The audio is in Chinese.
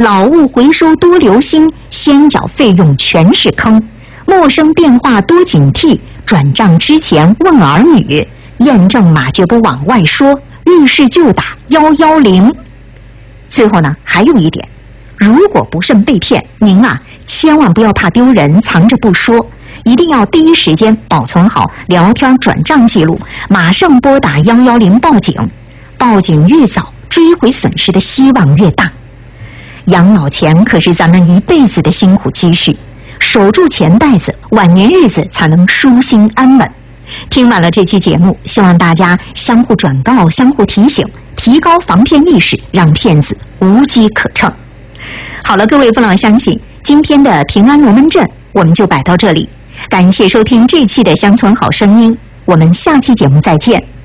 老物回收多留心，先缴费用全是坑。陌生电话多警惕，转账之前问儿女，验证码绝不往外说，遇事就打110。最后呢，还有一点，如果不慎被骗，您千万不要怕丢人，藏着不说，一定要第一时间保存好聊天转账记录，马上拨打110报警。报警越早，追回损失的希望越大。养老钱可是咱们一辈子的辛苦积蓄，守住钱袋子，晚年日子才能舒心安稳。听完了这期节目，希望大家相互转告，相互提醒，提高防骗意识，让骗子无机可乘。好了，各位父老乡亲，今天的平安龙门阵我们就摆到这里，感谢收听这期的乡村好声音，我们下期节目再见。